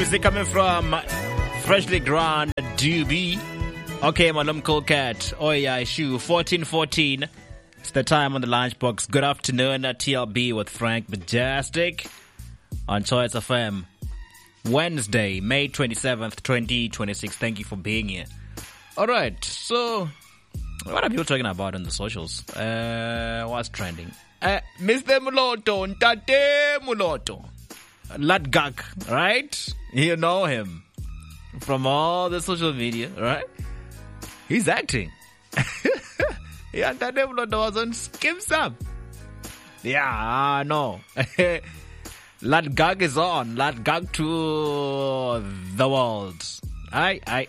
music coming from Freshly Ground Doobie. Okay, my cool cat. Oh yeah, issue 1414. It's the time on the lunchbox. Good afternoon, TLB with Frank Majestic on Choice FM. Wednesday, May 27th, 2026. Thank you for being here. Alright, so what are people talking about on the socials? What's trending? Mr. Muloto, Ntate Muloto. Latgak, right? You know him from all the social media, right? He's acting. Yeah, Ntate Muloto was on Skim Sam. Yeah, no. Latgak is on. Latgak to the world. I.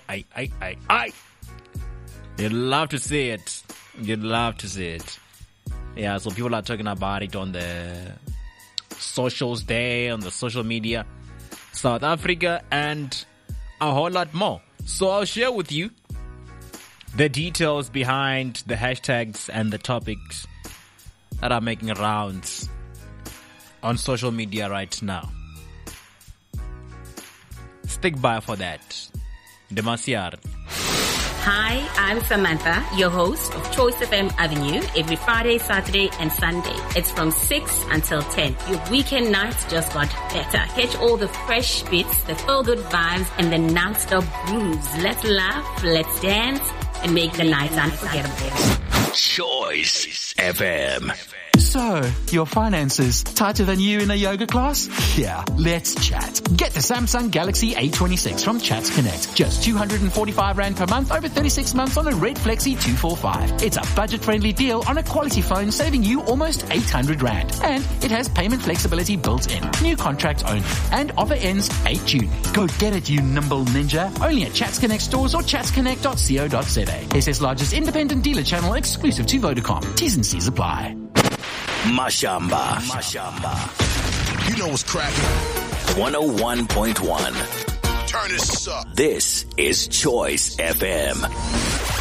You'd love to see it. You'd love to see it. Yeah, so people are talking about it on the socials there, on the social media, South Africa, and a whole lot more. So I'll share with you the details behind the hashtags and the topics that are making rounds on social media right now. Stick by for that. Demasiar. Hi, I'm Samantha, your host of Choice FM Avenue, every Friday, Saturday, and Sunday. It's from 6 until 10. Your weekend nights just got better. Catch all the fresh bits, the feel-good vibes, and the non-stop grooves. Let's laugh, let's dance, and make the nights unforgettable. Choice FM. So, your finances tighter than you in a yoga class? Yeah, let's chat. Get the Samsung Galaxy A26 from Chats Connect. Just 245 Rand per month over 36 months on a Red Flexi 245. It's a budget-friendly deal on a quality phone, saving you almost 800 Rand. And it has payment flexibility built in. New contract only. And offer ends 8 June. Go get it, you nimble ninja. Only at Chats Connect stores or chatsconnect.co.za. SS largest independent dealer channel exclusive to Vodacom. T's and C's apply. Mashamba. You know what's cracking. 101.1. Turn this up. This is Choice FM.